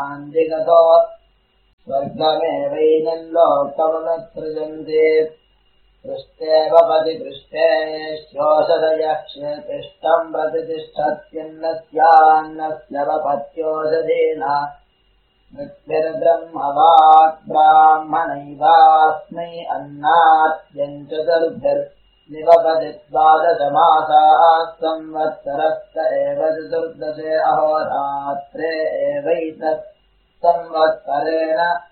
दिगतो स्वर्गमेवैनं लोकमनुसृजन्ते पृष्ठे भवति पृष्ठे श्योषधयक्षेतिष्ठम् प्रतिष्ठत्यन्नस्यान्नस्य वपत्योषधेना मृत्युर्ब्रह्मवाक् ब्राह्मणैवास्मै अन्नाद्यम् चतुर्भिर्निवपति द्वादशमासाः संवत्सरस्त एव चतुर्दशे अहोरात्रे एवैतत् संवत्सरेण